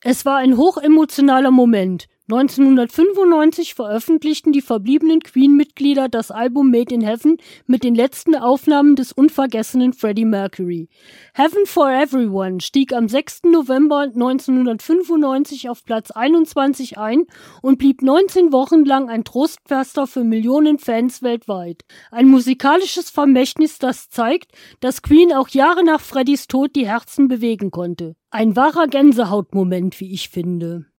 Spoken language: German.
Es war ein hochemotionaler Moment. 1995 veröffentlichten die verbliebenen Queen-Mitglieder das Album Made in Heaven mit den letzten Aufnahmen des unvergessenen Freddie Mercury. Heaven for Everyone stieg am 6. November 1995 auf Platz 21 ein und blieb 19 Wochen lang ein Trostpflaster für Millionen Fans weltweit. Ein musikalisches Vermächtnis, das zeigt, dass Queen auch Jahre nach Freddys Tod die Herzen bewegen konnte. Ein wahrer Gänsehautmoment, wie ich finde.